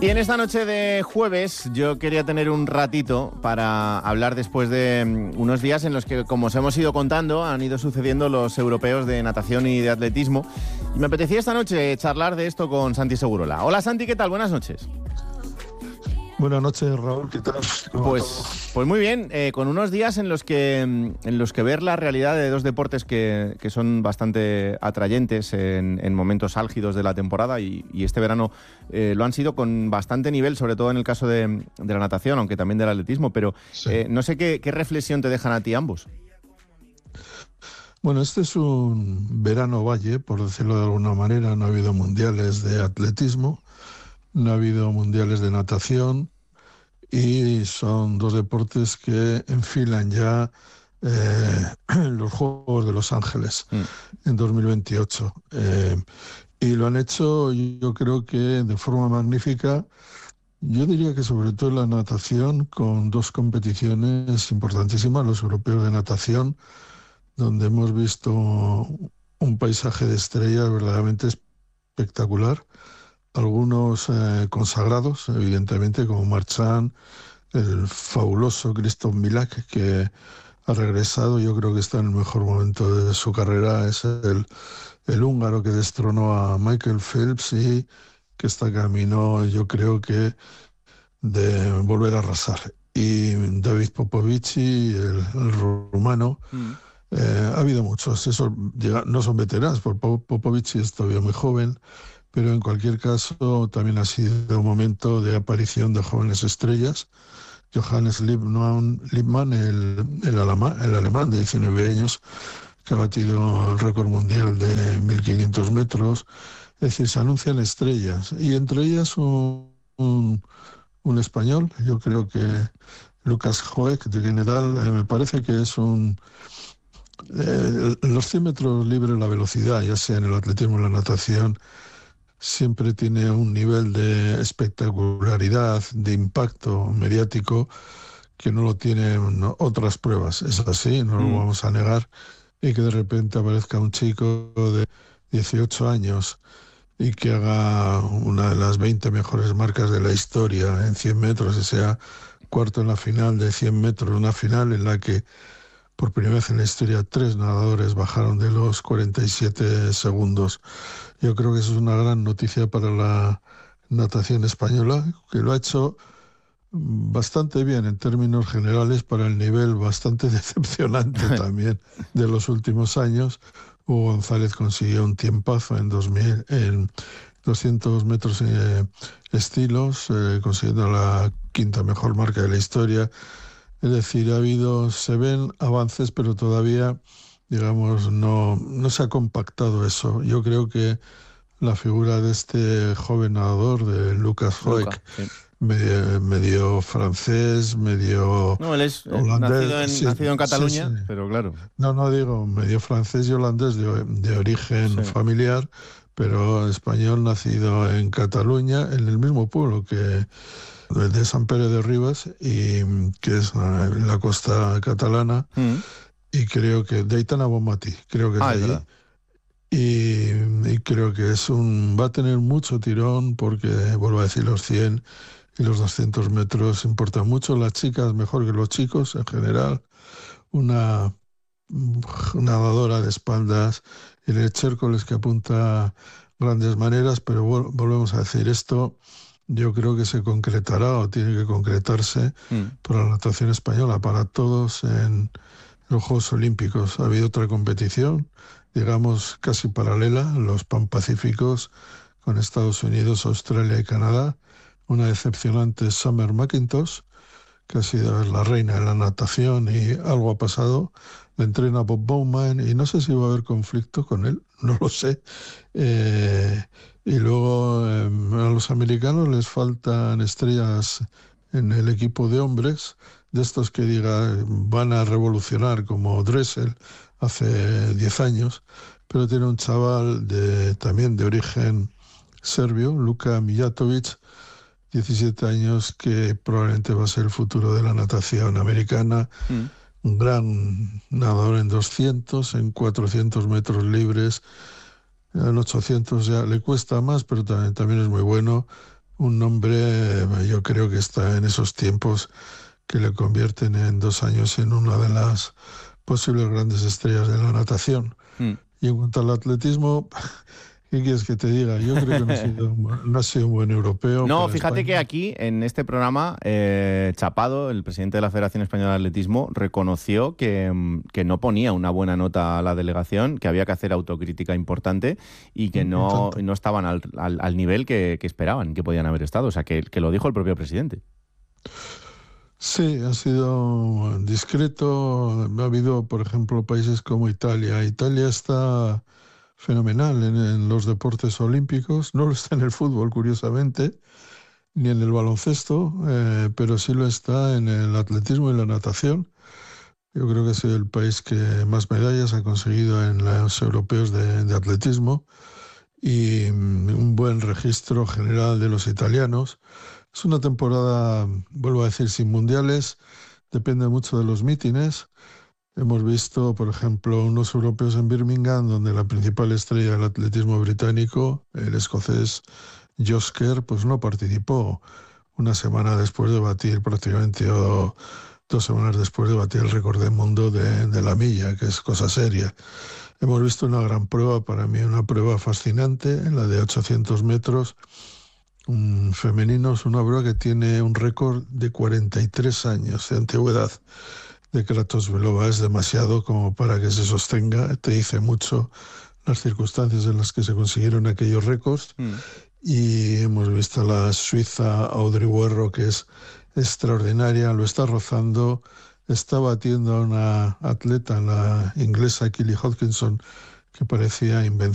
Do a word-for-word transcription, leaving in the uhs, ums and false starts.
Y en esta noche de jueves yo quería tener un ratito para hablar después de unos días en los que, como os hemos ido contando, han ido sucediendo los europeos de natación y de atletismo. Y me apetecía esta noche charlar de esto con Santi Segurola. Hola Santi, ¿qué tal? Buenas noches. Buenas noches, Raúl, ¿qué tal? Pues, pues muy bien, eh, con unos días en los que en los que ver la realidad de dos deportes que, que son bastante atrayentes en, en momentos álgidos de la temporada y, y este verano eh, lo han sido con bastante nivel, sobre todo en el caso de, de la natación, aunque también del atletismo, pero sí. eh, no sé qué, qué reflexión te dejan a ti ambos. Bueno, este es un verano valle, por decirlo de alguna manera. No ha habido mundiales de atletismo, no ha habido mundiales de natación y son dos deportes que enfilan ya eh, los Juegos de Los Ángeles mm. en dos mil veintiocho. Eh, y lo han hecho, yo creo que de forma magnífica. Yo diría que sobre todo en la natación, con dos competiciones importantísimas, los europeos de natación, donde hemos visto un paisaje de estrellas verdaderamente espectacular. Algunos eh, consagrados, evidentemente, como Marchand, el fabuloso Christoph Milak, que ha regresado, yo creo que está en el mejor momento de su carrera, es el, el húngaro que destronó a Michael Phelps y que está camino, yo creo que, de volver a arrasar. Y David Popovici, el, el rumano, mm. eh, ha habido muchos, esos no son veteranos, porque Popovici es todavía muy joven, pero en cualquier caso también ha sido un momento de aparición de jóvenes estrellas. Johannes Liebmann, Liebmann el, el, alemán, el alemán de diecinueve años, que ha batido el récord mundial de mil quinientos metros. Es decir, se anuncian estrellas, y entre ellas un, un, un español, yo creo que Lucas Hoek de Guinedal, eh, me parece que es un... Eh, los cien metros libres, la velocidad, ya sea en el atletismo o en la natación, siempre tiene un nivel de espectacularidad, de impacto mediático, que no lo tienen otras pruebas. Es así, no mm. lo vamos a negar, y que de repente aparezca un chico de dieciocho años y que haga una de las veinte mejores marcas de la historia en cien metros, y sea cuarto en la final de cien metros, una final en la que por primera vez en la historia tres nadadores bajaron de los cuarenta y siete segundos. Yo creo que eso es una gran noticia para la natación española, que lo ha hecho bastante bien en términos generales para el nivel bastante decepcionante también de los últimos años. Hugo González consiguió un tiempazo en, dos mil, en doscientos metros eh, estilos, eh, consiguiendo la quinta mejor marca de la historia. Es decir, ha habido, se ven avances, pero todavía, digamos, no, no se ha compactado eso. Yo creo que la figura de este joven nadador, de Lucas Hoek, Luca, sí. medio, medio francés, medio no, él es holandés. Nacido en, sí, nacido en Cataluña, sí, sí. pero claro. No, no digo medio francés y holandés de, de origen sí. familiar, pero español nacido en Cataluña, en el mismo pueblo que de San Pere de Ribes, y que es en la costa catalana, mm. y creo que de Aitana Bonmatí, creo que es ah, de allí. Y, y creo que es un va a tener mucho tirón, porque, vuelvo a decir, los cien y los doscientos metros importan mucho. Las chicas mejor que los chicos en general. Una nadadora de espaldas, y el Chércoles, que apunta grandes maneras, pero vol- volvemos a decir esto. Yo creo que se concretará, o tiene que concretarse, mm. para la natación española, para todos en los Juegos Olímpicos. Ha habido otra competición, digamos, casi paralela, los Pan-Pacíficos, con Estados Unidos, Australia y Canadá. Una decepcionante Summer McIntosh, que ha sido la reina de la natación, y algo ha pasado. Le entrena Bob Bowman y no sé si va a haber conflicto con él, no lo sé. Eh, y luego eh, a los americanos les faltan estrellas en el equipo de hombres, de estos que diga van a revolucionar, como Dressel hace diez años, pero tiene un chaval de, también de origen serbio, Luka Mijatovic, diecisiete años, que probablemente va a ser el futuro de la natación americana. Mm. Un gran nadador en doscientos, en cuatrocientos metros libres, en ochocientos ya le cuesta más, pero también, también es muy bueno. un nombre, yo creo que está en esos tiempos que le convierten en dos años en una de las posibles grandes estrellas de la natación. Mm. Y en cuanto al atletismo, ¿qué quieres que te diga? Yo creo que no ha sido, un bu- no ha sido un buen europeo No, para fíjate que España. aquí, en este programa, eh, Chapado, el presidente de la Federación Española de Atletismo, reconoció que, mm, que no ponía una buena nota a la delegación, que había que hacer autocrítica importante y que Y no, tanto. no estaban al, al- al nivel que, que esperaban, que podían haber estado. O sea, que, que lo dijo el propio presidente. Sí, ha sido discreto. Ha habido, por ejemplo, países como Italia. Italia está fenomenal en, en los deportes olímpicos. No lo está en el fútbol, curiosamente, ni en el baloncesto, eh, pero sí lo está en el atletismo y la natación. Yo creo que ha sido el país que más medallas ha conseguido en los europeos de, de atletismo y mm, un buen registro general de los italianos. Es una temporada, vuelvo a decir, sin mundiales, depende mucho de los mítines. Hemos visto, por ejemplo, unos europeos en Birmingham, donde la principal estrella del atletismo británico, el escocés Josh Kerr, pues no participó una semana después de batir prácticamente, o dos semanas después de batir el récord del mundo de, de la milla, que es cosa seria. Hemos visto una gran prueba, para mí una prueba fascinante, la de ochocientos metros, un femenino, es una prueba que tiene un récord de cuarenta y tres años de antigüedad de Kratosvelova. Es demasiado como para que se sostenga, te dice mucho las circunstancias en las que se consiguieron aquellos récords. Mm. Y hemos visto a la suiza Audrey Huerro, que es extraordinaria, lo está rozando, está batiendo a una atleta, la inglesa Kelly Hodgkinson, que parecía invencible.